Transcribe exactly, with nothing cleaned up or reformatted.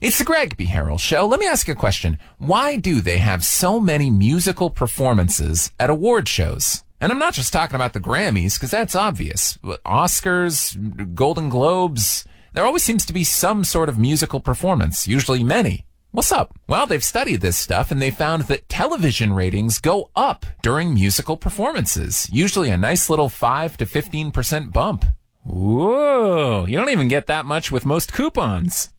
It's the Greg B. Harrell Show. Let me ask you a question. Why do they have so many musical performances at award shows? And I'm not just talking about the Grammys, because that's obvious. Oscars, Golden Globes, there always seems to be some sort of musical performance, usually many. What's up? Well, they've studied this stuff, and they found that television ratings go up during musical performances, usually a nice little five to fifteen percent bump. Whoa, you don't even get that much with most coupons.